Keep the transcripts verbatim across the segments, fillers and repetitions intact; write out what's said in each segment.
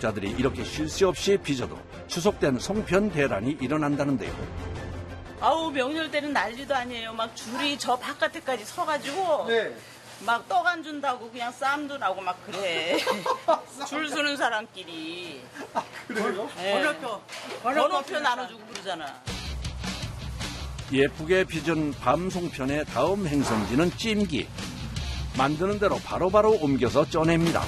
자영업자들이 이렇게 쉴 새 없이 빚어도 추석 때는 송편 대란이 일어난다는데요. 아우, 명절 때는 난리도 아니에요. 막 줄이 저 바깥에까지 서가지고 네. 막 떡 안 준다고 그냥 싸움도 나고 막 그래. 줄 서는 사람끼리. 아, 그래요? 네. 번호표. 번호표 나눠주고 그러잖아. 예쁘게 빚은 밤 송편의 다음 행선지는 찜기. 만드는 대로 바로바로 옮겨서 쪄냅니다.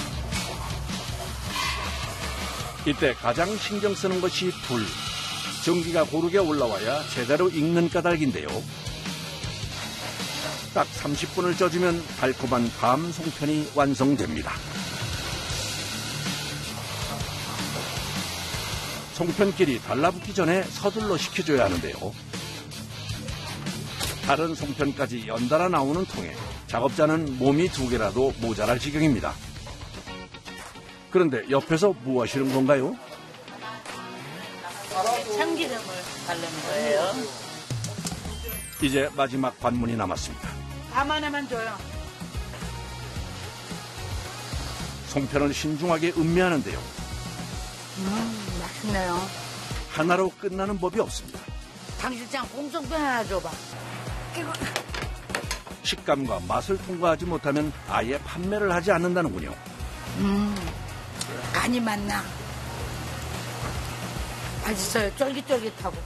이때 가장 신경 쓰는 것이 불. 전기가 고르게 올라와야 제대로 익는 까닭인데요. 딱 삼십 분을 쪄주면 달콤한 밤 송편이 완성됩니다. 송편끼리 달라붙기 전에 서둘러 식혀줘야 하는데요. 다른 송편까지 연달아 나오는 통에 작업자는 몸이 두 개라도 모자랄 지경입니다. 그런데 옆에서 뭐 하시는 건가요? 참기름을 바르는 거예요. 이제 마지막 관문이 남았습니다. 밤 하나만 줘요. 송편을 신중하게 음미하는데요. 음, 맛있네요. 하나로 끝나는 법이 없습니다. 당실장 공송편 하나 줘봐. 이거. 식감과 맛을 통과하지 못하면 아예 판매를 하지 않는다는군요. 음, 간이 맞나? 맛있어요. 쫄깃쫄깃하고.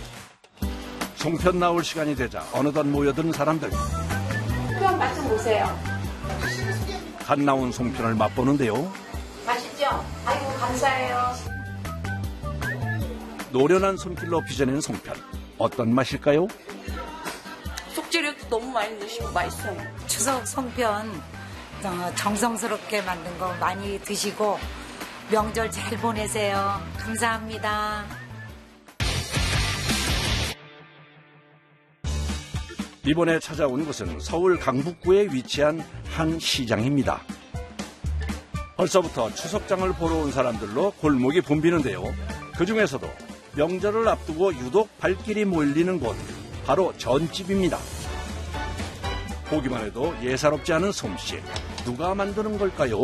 송편 나올 시간이 되자 어느덧 모여든 사람들. 그럼 맛 좀 보세요. 갓 나온 송편을 맛보는데요. 맛있죠? 아이고, 감사해요. 노련한 손길로 빚어낸 송편. 어떤 맛일까요? 속재료도 너무 많이 넣으시고 맛있어요. 추석 송편 어, 정성스럽게 만든 거 많이 드시고 명절 잘 보내세요. 감사합니다. 이번에 찾아온 곳은 서울 강북구에 위치한 한 시장입니다. 벌써부터 추석장을 보러 온 사람들로 골목이 붐비는데요. 그중에서도 명절을 앞두고 유독 발길이 몰리는 곳, 바로 전집입니다. 보기만 해도 예사롭지 않은 솜씨. 누가 만드는 걸까요?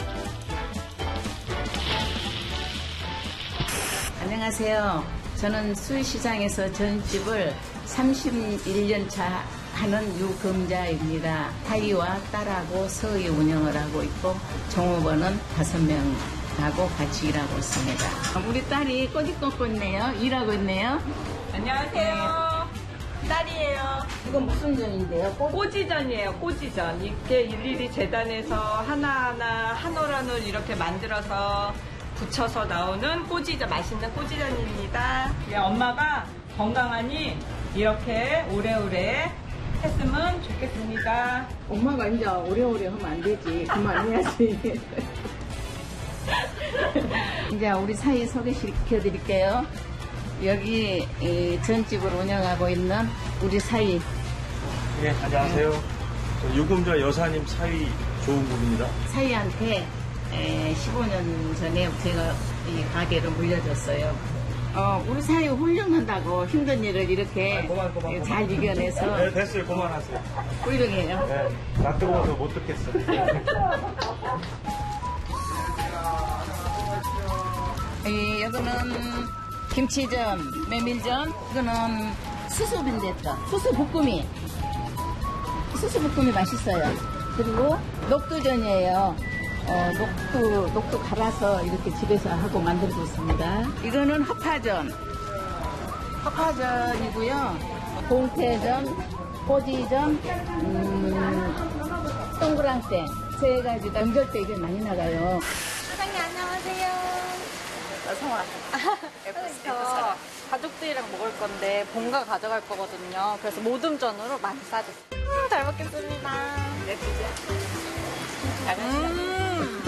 안녕하세요. 저는 수시장에서 전집을 삼십일 년 차 하는 유금자입니다. 사위와 딸하고 서희 운영을 하고 있고 종업원은 다섯 명하고 같이 일하고 있습니다. 우리 딸이 꼬집 꺾고 있네요. 일하고 있네요. 안녕하세요. 딸이에요. 이건 무슨 전인데요? 꼬지전이에요. 꼬지전. 이게 일일이 재단해서 하나하나 한 올 한 올 이렇게 만들어서 붙여서 나오는 꼬지전, 맛있는 꼬지전입니다. 엄마가 건강하니 이렇게 오래오래 했으면 좋겠습니다. 엄마가 이제 오래오래 하면 안 되지. 그만해야지. 이제 우리 사이 소개시켜 드릴게요. 여기 이 전집을 운영하고 있는 우리 사위. 네, 안녕하세요. 저 유금자 여사님 사위 조은국입니다. 사위한테 십오 년 전에 제가 이 가게를 물려줬어요. 어, 우리 사위 훌륭한다고 힘든 일을 이렇게 아, 그만, 그만, 잘 그만. 이겨내서 네, 됐어요. 그만하세요. 훌륭해요. 네, 나 뜨거워서 못 듣겠어. 이, 여기는 김치전, 메밀전, 이거는 수수빈대떡, 수수볶음이. 수수볶음이 맛있어요. 그리고 녹두전이에요. 어, 녹두, 녹두 갈아서 이렇게 집에서 하고 만들고 있습니다. 이거는 허파전. 허파전이고요. 봉태전, 꼬지전, 음, 동그랑땡. 세 가지가 명절 때 이게 많이 나가요. 사장님 안녕하세요. 나 성아. 저 가족들이랑 먹을 건데 본가 가져갈 거거든요. 그래서 모듬전으로 많이 싸주세요. 음, 잘 먹겠습니다. 네, 드세요. 음.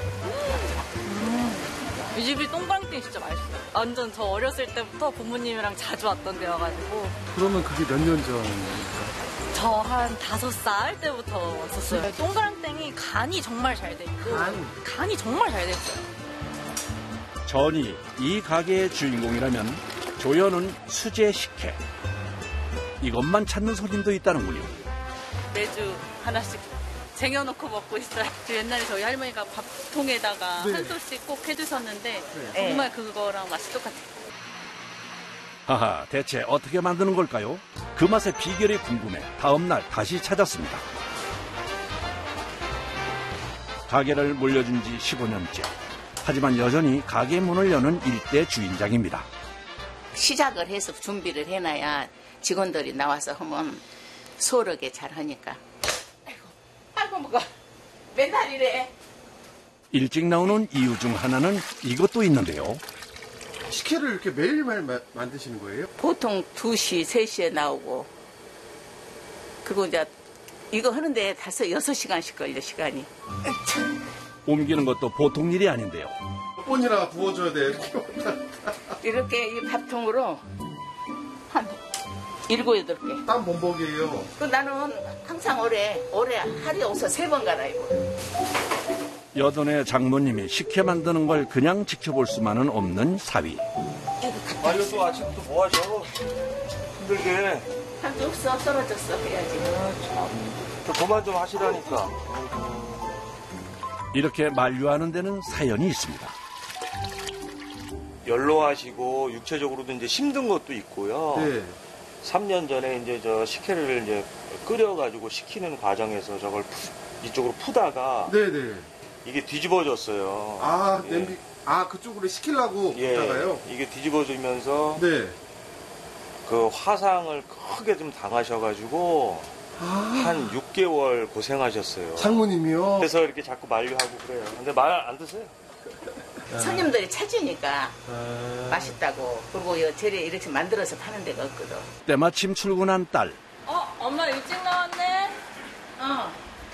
음. 이 집이 동그랑땡 진짜 맛있어요. 완전 저 어렸을 때부터 부모님이랑 자주 왔던 데여가지고. 그러면 그게 몇 년 전입니까? 저 한 다섯 살 때부터 왔었어요. 동그랑땡이 간이 정말 잘 돼 있고 간? 간이 정말 잘 돼 있어요. 전이 이 가게의 주인공이라면 조연은 수제 식혜. 이것만 찾는 손님도 있다는군요. 매주 하나씩 쟁여놓고 먹고 있어요. 옛날에 저희 할머니가 밥통에다가 네. 한 소씩 꼭 해주셨는데 네. 정말 그거랑 맛이 똑같아요. 하하, 대체 어떻게 만드는 걸까요? 그 맛의 비결이 궁금해 다음 날 다시 찾았습니다. 가게를 물려준 지 십오 년째. 하지만 여전히 가게 문을 여는 일대 주인장입니다. 시작을 해서 준비를 해놔야 직원들이 나와서 하면 수월하게 잘 하니까. 아이고, 아이고, 뭐가 맨날 이래. 일찍 나오는 이유 중 하나는 이것도 있는데요. 식혜를 이렇게 매일매일 마- 만드시는 거예요? 보통 두 시, 세 시에 나오고. 그리고 이제 이거 하는데 다섯, 여섯 시간씩 걸려, 시간이. 옮기는 것도 보통 일이 아닌데요. 몇 번이나 부어줘야 돼. 이렇게. 이렇게 이 밥통으로 한 일곱, 여덟 개. 땀 범벅이에요. 그 나는 항상 올해, 올해 하루에 옷을 세 번 갈아입어. 여돈의 장모님이 식혜 만드는 걸 그냥 지켜볼 수만은 없는 사위. 아, 이거 또 아침부터 뭐 하셔? 힘들게. 할 게 없어, 떨어졌어, 해야지. 좀 그만 좀 하시라니까. 이렇게 만류하는 데는 사연이 있습니다. 연로하시고 육체적으로도 이제 힘든 것도 있고요. 네. 삼 년 전에 이제 저 식혜를 이제 끓여가지고 식히는 과정에서 저걸 푸- 이쪽으로 푸다가 네네. 이게 뒤집어졌어요. 아, 예. 냄비. 아, 그쪽으로 시키려고 예, 했다가요? 이게 뒤집어지면서 네. 그 화상을 크게 좀 당하셔가지고 아, 한 육 개월 고생하셨어요. 장모님이요? 그래서 이렇게 자꾸 만류하고 그래요. 근데 말 안 드세요. 손님들이 찾으니까 아, 맛있다고. 그리고 이 재료 이렇게 만들어서 파는 데가 없거든. 때마침 출근한 딸. 어, 엄마 일찍 나왔네. 어.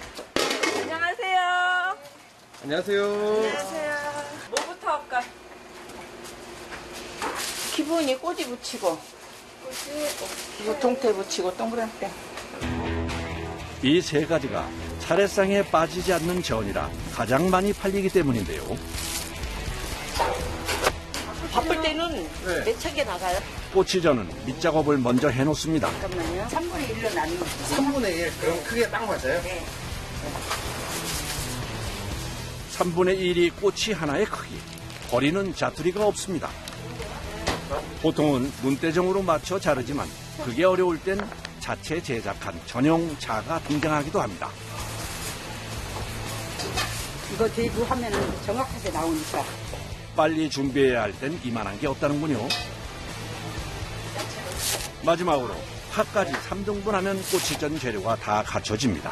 안녕하세요. 안녕하세요. 뭐부터 할까? 기본이 꼬지 붙이고, 이거 동태 붙이고, 동그랗게. 이 세 가지가 차례상에 빠지지 않는 전이라 가장 많이 팔리기 때문인데요. 바쁠 때는 네. 몇 천 개 나가요. 꼬치전은 밑작업을 먼저 해놓습니다. 잠깐만요. 삼분의 일로 나누면. 삼분의 일. 그럼 크게 딱 맞아요? 네. 삼분의 일이 꼬치 하나의 크기. 버리는 자투리가 없습니다. 보통은 눈대정으로 맞춰 자르지만 그게 어려울 땐 자체 제작한 전용 차가 등장하기도 합니다. 이거 대구하면은 정확하게 나오니까. 빨리 준비해야 할 땐 이만한 게 없다는군요. 마지막으로 파까지 삼 등분하면 꼬치전 재료가 다 갖춰집니다.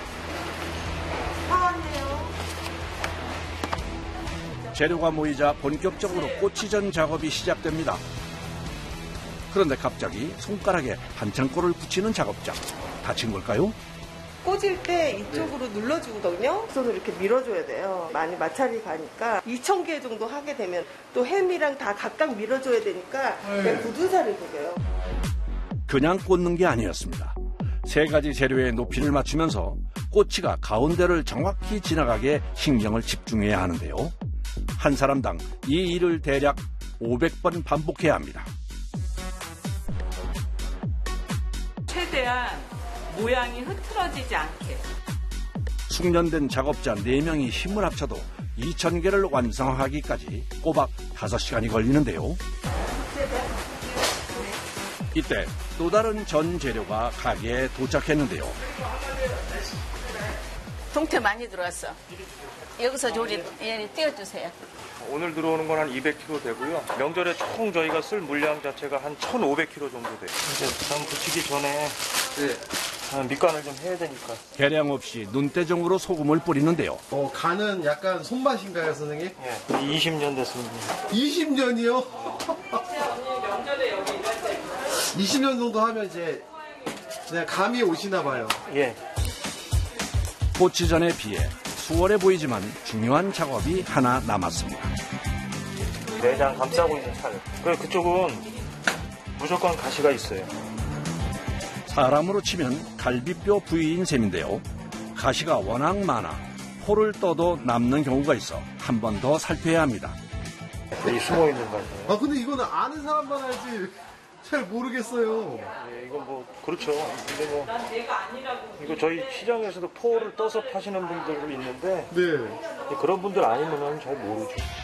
재료가 모이자 본격적으로 꼬치전 작업이 시작됩니다. 그런데 갑자기 손가락에 반창고를 붙이는 작업장. 다친 걸까요? 꽂을 때 이쪽으로 눌러주거든요. 그래서 이렇게 밀어줘야 돼요. 많이 마찰이 가니까 이천 개 정도 하게 되면 또 햄이랑 다 각각 밀어줘야 되니까 그냥 굳은 살이 되게요. 그냥 꽂는 게 아니었습니다. 세 가지 재료의 높이를 맞추면서 꼬치가 가운데를 정확히 지나가게 신경을 집중해야 하는데요. 한 사람당 이 일을 대략 오백 번 반복해야 합니다. 최대한 모양이 흐트러지지 않게. 숙련된 작업자 네 명이 힘을 합쳐도 이천 개를 완성하기까지 꼬박 다섯 시간이 걸리는데요. 이때 또 다른 전 재료가 가게에 도착했는데요. 동태 많이 들어왔어. 여기서 조리 예, 띄워주세요. 오늘 들어오는 건 한 이백 킬로그램 되고요. 명절에 총 저희가 쓸 물량 자체가 한 천오백 킬로그램 정도 돼요. 이제 전 붙이기 전에 네. 밑간을 좀 해야 되니까. 계량 없이 눈대정으로 소금을 뿌리는데요. 어, 간은 약간 손맛인가요, 선생님? 예, 이십 년 됐습니다. 이십 년이요? 이십 년 정도 하면 이제 그냥 감이 오시나 봐요. 예. 꼬치전에 비해 수월해 보이지만 중요한 작업이 하나 남았습니다. 내장 감싸고 있는 살. 그리고 그쪽은 무조건 가시가 있어요. 사람으로 치면 갈비뼈 부위인 셈인데요. 가시가 워낙 많아 포를 떠도 남는 경우가 있어 한 번 더 살펴야 합니다. 여기 숨어 있는 가시. 아, 근데 이거는 아는 사람만 알지. 잘 모르겠어요. 예, 이건 뭐 그렇죠. 근데 뭐 이거 저희 시장에서도 포를 떠서 파시는 분들도 있는데 네. 그런 분들 아니면은 잘 모르죠.